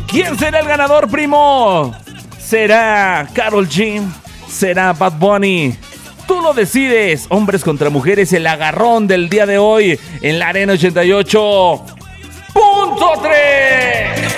¿Quién será el ganador, primo? ¿Será Karol G? ¿Será Bad Bunny? Tú lo decides. Hombres contra mujeres, el agarrón del día de hoy en la Arena 88.3.